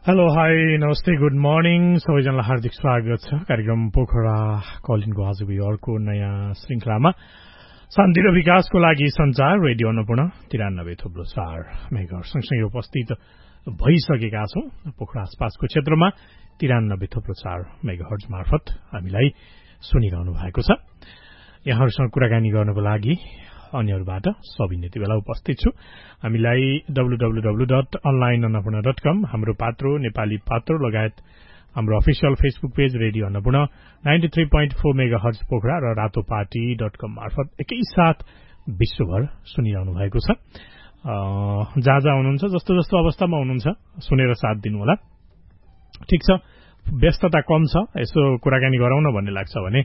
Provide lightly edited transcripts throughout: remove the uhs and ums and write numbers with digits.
Hello hi नमस्ते good morning सबैजनालाई हार्दिक स्वागत छ कार्यक्रम पोखरा कलिनको आजको यो अर्को नयाँ श्रृंखलामा शान्ति र विकासको लागि संचार रेडियो अन्नपूर्ण 93.4 मेगाहर्ज सँगसँगै उपस्थित भइसकेका छौं पोखरा आसपासको क्षेत्रमा 93.4 मेगाहर्ज मार्फत हामीलाई सुनिरहनु भएको छ। यहाँहरूसँग कुराकानी गर्नको लागि अन्यहरूबाट सबिन यति बेला उपस्थित छु। हामीलाई www.onlineannapurna.com हाम्रो पात्रो नेपाली पात्रो लगायत हाम्रो official Facebook page radio Annapurna 93.4 megahertz Pokhara र रातोपाटी.com मार्फत एकैसाथ विश्वभर सुनिरहनु भएको छ। जहाँ जहाँ हुनुहुन्छ जस्तो जस्तो अवस्थामा हुनुहुन्छ सुनेर साथ दिनु होला। ठीक छ, व्यस्तता कम छ, यसो कुराकानी गराउन भन्ने लाग्छ भने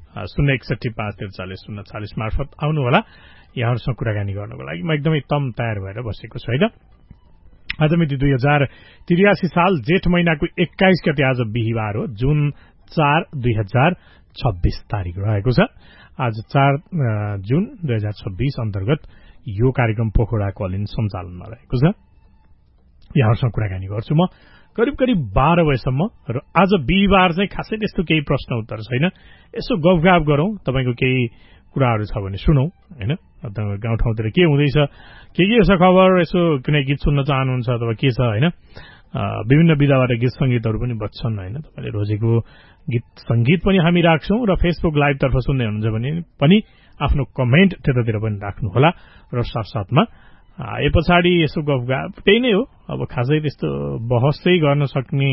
0615340 मार्फत आउनु होला। यहाँहरूसँग कुराकानी गर्नको लागि म एकदमै तम तयार भएर बसेको छु हैन। आज मिति 2083 साल जेठ महिनाको 21 गते आज बिहीबार हो, जुन 4 2026 तारिक रहेको छ। आज 4 जुन 2026 अन्तर्गत यो कार्यक्रम पोखरा कलिन सञ्चालनमा रहेको छ। यहाँहरूसँग कुराकानी गर्छु म करिब 12 बजेसम्म र आज बिहीबार चाहिँ खासै त्यस्तो केही प्रश्न उत्तर छैन। यसो गफगाफ गरौं, तपाईको केही कुराहरू छ भने सुनौ हैन। गाउँठाउँतिर के हुँदैछ, के छ खबर, यसो कुनै गीत सुन्न चाहनुहुन्छ अथवा के छ हैन। विभिन्न विधाबाट गीत संगीतहरू पनि बच्छन् हैन। तपाईले रोजेको गीत संगीत पनि हामी राख्छौं र फेसबुक लाइभ तर्फ सुन्दै हुनुहुन्छ भने पनि आफ्नो कमेन्ट त्यतातिर पनि राख्नु होला र साथसाथमा यो पछाडि यसो गफगाफ त्यही नै हो। अब खासै त्यस्तो बहस चाहिँ गर्न सक्ने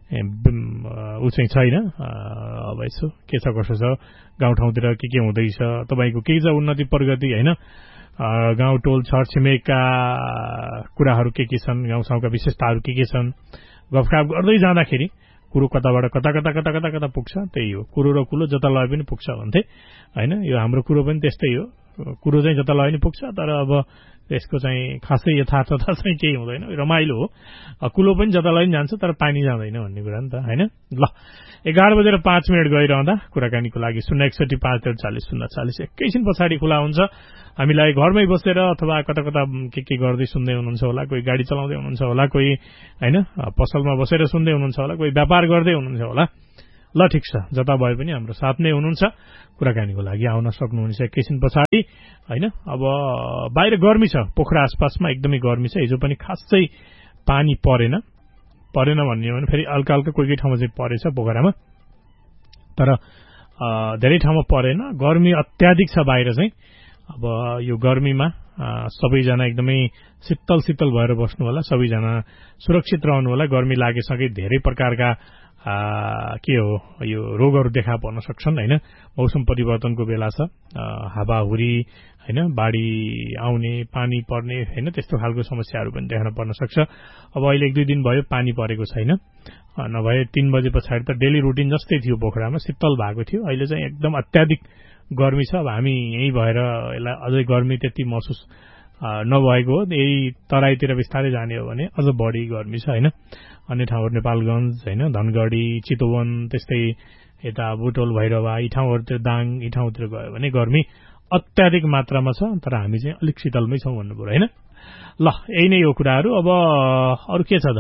उ चाहिँ छैन। अब यसो के छ कसो छ गाउँठाउँतिर के हुँदैछ, तपाईको के छ उन्नति प्रगति हैन, गाउँ टोल छर छिमेकका कुराहरू के छन्, गाउँठाउँका विशेषताहरू के छन्, गफगाफ गर्दै जाँदाखेरि कुरो कताबाट कता पुग्छ। त्यही हो, कुरो र कुलो जता लए पनि पुग्छ भन्थे हैन। यो हाम्रो कुरो पनि त्यस्तै हो, कुरो चाहिँ जता लए पनि पुग्छ, तर अब त्यसको चाहिँ खासै यथार्थता चाहिँ केही हुँदैन। रमाइलो हो, कुलो पनि जता लए पनि जान्छ तर पानी जाँदैन भन्ने कुरा नि त हैन। ल 11:05 गइरहँदा कुराकानीको लागि 0615340 एकैछिन पछाडि खुला हुन्छ। हामीलाई घरमै बसेर अथवा कता के गर्दै सुन्दै हुनुहुन्छ होला, कोही गाडी चलाउँदै हुनुहुन्छ होला, कोही हैन पसलमा बसेर सुन्दै हुनुहुन्छ होला, कोही व्यापार गर्दै हुनुहुन्छ होला। ल ठिक छ, जता भए पनि हाम्रो साथ नै हुनुहुन्छ, कुराकानीको लागि आउन सक्नुहुन्छ एकैछिन पछाडि हैन। अब बाहिर गर्मी छ, पोखरा आसपासमा एकदमै गर्मी छ। हिजो पनि खासै पानी परेन भन्ने हो भने फेरि हल्का कोही ठाउँमा चाहिँ परेछ पोखरामा, तर धेरै ठाउँमा परेन। गर्मी अत्याधिक छ बाहिर चाहिँ। अब यो गर्मीमा सबैजना एकदमै शीतल भएर बस्नु होला, सबैजना सुरक्षित रहनु होला। गर्मी लागेसँगै धेरै प्रकारका के हो यो रोगहरू देखा पर्न सक्छन् हैन। मौसम परिवर्तनको बेला छ, हावाहुरी हैन, बाढी आउने, पानी पर्ने हैन, त्यस्तो खालको समस्याहरू पनि देख्न पर्न सक्छ। अब अहिले 1-2 दिन भयो पानी परेको छैन, नभए 3 बजे पछाडि त डेली रुटिन जस्तै थियो पोखरामा, शीतल भएको थियो। अहिले चाहिँ एकदम अत्याधिक गर्मी छ। अब हामी यही भएर यसलाई अझै गर्मी त्यति महसुस नभएको हो। यही तराईतिर बिस्तारै जाने हो भने अझ बढी गर्मी छ हैन। अन्य ठाउँहरू नेपालगञ्ज हैन, धनगढी, चितवन, त्यस्तै यता बुटोल, भैरवा यी ठाउँहरूतिर, दाङ यी ठाउँतिर गयो भने गर्मी अत्याधिक मात्रामा छ, तर हामी चाहिँ अलिक शीतलमै छौं भन्नु पर्यो हैन। ल यही नै हो कुराहरू। अब अरु के छ त,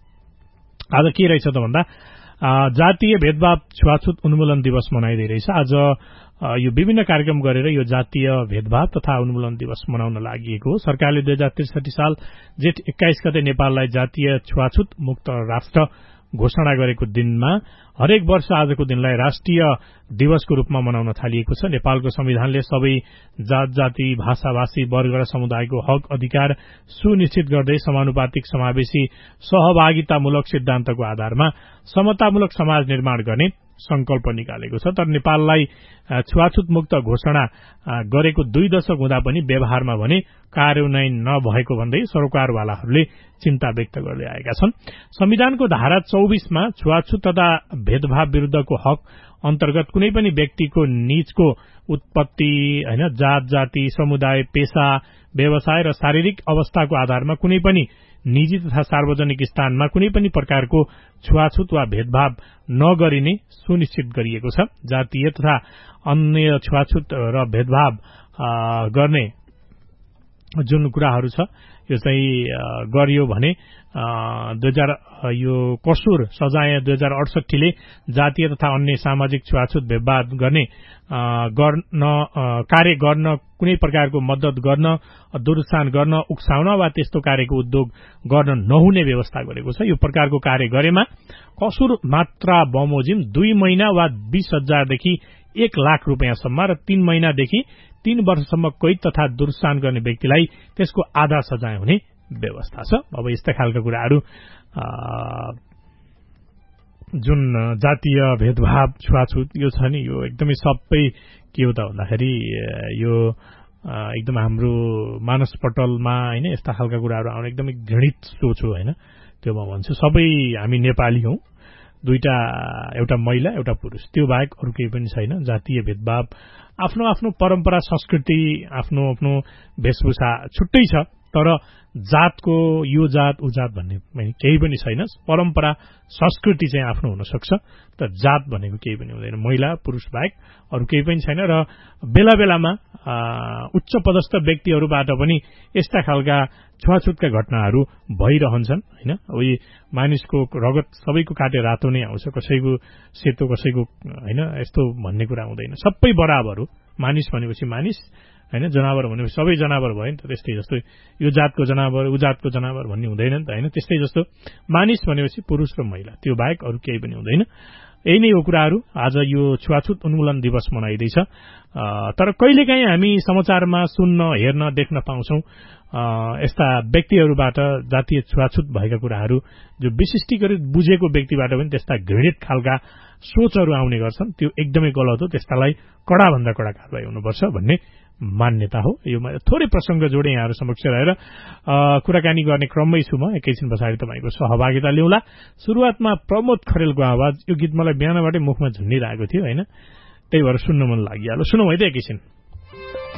आज के रहेछ त भन्दा जातीय भेदभाव छुवाछुत उन्मूलन दिवस मनाइदै रहेछ। आज यो विभिन्न कार्यक्रम गरेर यो जातीय भेदभाव तथा उन्मूलन दिवस मनाउन लागि हो। सरकारले 2063 साल जेठ 21 गते नेपाललाई जातीय छुवाछुत मुक्त राष्ट्र घोषणा गरेको दिनमा हरेक वर्ष आजको दिनलाई राष्ट्रिय दिवसको रूपमा मनाउन थालिएको छ। नेपालको संविधानले सबै जात जाति, भाषा भाषी, वर्ग र समुदायको हक अधिकार सुनिश्चित गर्दै समानुपातिक, समावेशी, सहभागितामूलक सिद्धान्तको आधारमा समतामूलक समाज निर्माण गर्ने संकल्प निकालेको छ। तर नेपाललाई छुवाछुत मुक्त घोषणा गरेको 2 दशक हुँदा पनि व्यवहारमा भने कार्यान्वयन नभएको भन्दै सरोकारवालाहरूले चिन्ता व्यक्त गर्दै आएका छन्। संविधानको धारा 24 मा छुवाछुत तथा भेदभाव विरुद्धको हक अन्तर्गत कुनै पनि व्यक्तिको निजको उत्पत्ति हैन, जात जाति, समुदाय, पेशा, व्यवसाय र शारीरिक अवस्थाको आधारमा कुनै पनि निजी तथा सार्वजनिक स्थानमा कुनै पनि प्रकारको छुवाछुत वा भेदभाव नगरिने सुनिश्चित गरिएको छ। जातीय तथा अन्य छुवाछुत र भेदभाव गर्ने जुन कुराहरू छ यो चाहिँ गरियो भने यो कसुर सजाय 2068 ले जातीय तथा अन्य सामाजिक छुवाछुत भेदभाव कार्य गर्न कुनै प्रकारको मद्दत गर्न दुरुत्साहन गर्न उक्साउन वा त्यस्तो कार्यको उद्योग गर्न नहुने व्यवस्था गरेको छ। यो प्रकारको कार्य गरेमा कसुर मात्रा बमोजिम 2 महिना वा 20,000 देखि 1 लाख रुपैयाँसम्म र 3 महिनादेखि 3 वर्षसम्म कैद तथा दुरुत्साहन गर्ने व्यक्तिलाई त्यसको आधा सजाय हुने व्यवस्था छ। अब यस्ता खालका कुराहरू जुन जातीय भेदभाव छुवाछुत यो छ नि, यो एकदमै सबै के हो त भन्दाखेरि यो एकदम हाम्रो मानसपटलमा हैन यस्ता खालका कुराहरू आउन एकदमै घृणित सोच हो हैन। त्यो म भन्छु सबै हामी नेपाली हौं, एउटा महिला एउटा पुरुष, त्यो बाहेक अरू केही पनि छैन। जातीय भेदभाव आफ्नो आफ्नो परम्परा संस्कृति आफ्नो आफ्नो वेशभूषा छुट्टै छ, तर जातको यो जात उ जात भन्ने केही पनि छैन। परम्परा संस्कृति चाहिँ आफ्नो हुन सक्छ, तर जात भनेको केही पनि हुँदैन। महिला पुरुष बाहेक अरू केही पनि छैन। र बेला बेलामा उच्च पदस्थ व्यक्तिहरूबाट पनि यस्ता खालका छुवाछुतका घटनाहरू भइरहन्छन् हैन। उही मानिसको रगत सबैको काटे रातो नै आउँछ, कसैको सेतो कसैको हैन, यस्तो भन्ने कुरा हुँदैन। सबै बराबर हो। मानिस भनेपछि मानिस हैन, जनावर भनेपछि सबै जनावर भयो नि त। त्यस्तै जस्तो यो जातको जनावर उ जातको जनावर भन्ने हुँदैन नि त हैन। त्यस्तै जस्तो मानिस भनेपछि पुरुष र महिला, त्यो बाहेक अरू केही पनि हुँदैन। यही नै हो कुराहरू। आज यो छुवाछुत उन्मूलन दिवस मनाइदैछ, तर कहिलेकाहीँ हामी समाचारमा सुन्न हेर्न देख्न पाउँछौं यस्ता व्यक्तिहरूबाट जातीय छुवाछुत भएका कुराहरू जो विशिष्टीकृत बुझेको व्यक्तिबाट पनि त्यस्ता घृणित खालका सोचहरू आउने गर्छन्। त्यो एकदमै गलत हो। त्यस्तालाई कडाभन्दा कड़ा कारबाही हुनुपर्छ भन्ने मान्यता हो। यो थोरै प्रसंग जोडे यहाँहरू समक्ष रहेर कुराकानी गर्ने क्रममै छु। म एकैछिन पछाडि तपाईको सहभागिता ल्याउला। सुरुवातमा प्रमोद खरेलको आवाज, यो गीत मलाई बिहानबाटै मुखमा झुन्डिरहेको थियो हैन, त्यही भएर सुन्न मन लागिहाल्यो। सुनौँ है त एकैछिन।